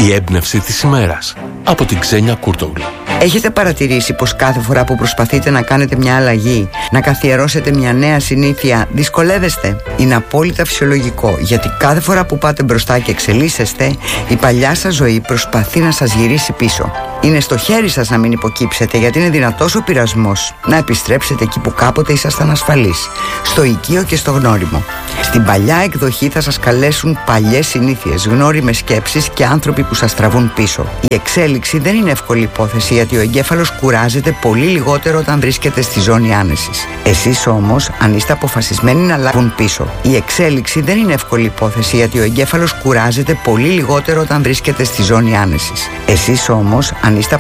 Η έμπνευση της ημέρας από την Ξένια Κούρτογλου. Έχετε παρατηρήσει πως κάθε φορά που προσπαθείτε να κάνετε μια αλλαγή, να καθιερώσετε μια νέα συνήθεια, δυσκολεύεστε? Είναι απόλυτα φυσιολογικό, γιατί κάθε φορά που πάτε μπροστά και εξελίσσεστε, η παλιά σας ζωή προσπαθεί να σας γυρίσει πίσω. Είναι στο χέρι σας να μην υποκύψετε, γιατί είναι δυνατός ο πειρασμός να επιστρέψετε εκεί που κάποτε ήσασταν ασφαλείς, στο οικείο και στο γνώριμο. Στην παλιά εκδοχή θα σας καλέσουν παλιές συνήθειες, γνώριμες σκέψεις και άνθρωποι που σας τραβούν πίσω. Η εξέλιξη δεν είναι εύκολη υπόθεση, γιατί ο εγκέφαλος κουράζεται πολύ λιγότερο όταν βρίσκεται στη ζώνη άνεσης. Εσείς όμως, αν είστε αποφασισμένοι να λάβουν πίσω, η εξέλιξη δεν είναι εύκολη υπόθεση, γιατί ο εγκέφαλος κουράζεται πολύ λιγότερο όταν βρίσκεται στη ζώνη άνεσης. Εσείς όμως, αν είστε